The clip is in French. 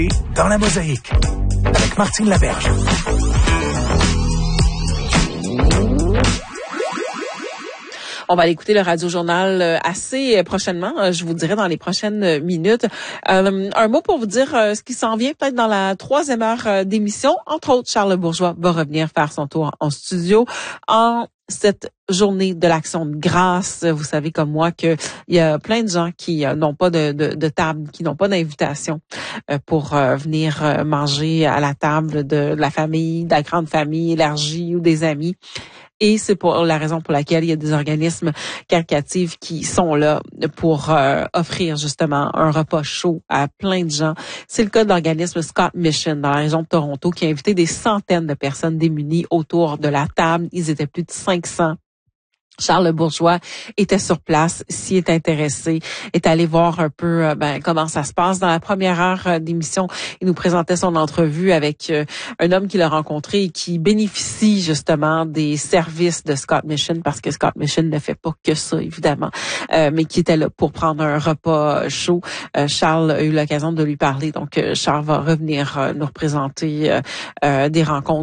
Dans la mosaïque, avec Martine Laberge. On va aller écouter le Radio-Journal assez prochainement, je vous dirais dans les prochaines minutes. Un mot pour vous dire ce qui s'en vient peut-être dans la 3e heure d'émission. Entre autres, Charles Bourgeois va revenir faire son tour en studio en cette journée de l'Action de grâce. Vous savez comme moi qu'il y a plein de gens qui n'ont pas de table, qui n'ont pas d'invitation pour venir manger à la table de la famille, de la grande famille élargie ou des amis. Et c'est pour la raison pour laquelle il y a des organismes caritatifs qui sont là pour offrir justement un repas chaud à plein de gens. C'est le cas de l'organisme Scott Mission dans la région de Toronto qui a invité des centaines de personnes démunies autour de la table. Ils étaient plus de 500. Charles Bourgeois était sur place, s'y est intéressé, est allé voir un peu comment ça se passe. Dans la première heure d'émission, il nous présentait son entrevue avec un homme qu'il a rencontré et qui bénéficie justement des services de Scott Mission parce que Scott Mission ne fait pas que ça, évidemment, mais qui était là pour prendre un repas chaud. Charles a eu l'occasion de lui parler, donc Charles va revenir nous représenter des rencontres